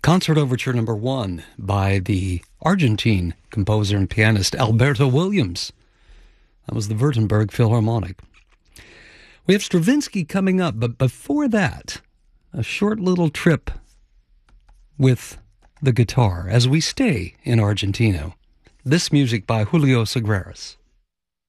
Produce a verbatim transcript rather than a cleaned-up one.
Concert Overture Number One by the Argentine composer and pianist Alberto Williams. That was the Württemberg Philharmonic. We have Stravinsky coming up, but before that, a short little trip with the guitar as we stay in Argentina. This music by Julio Sagreras.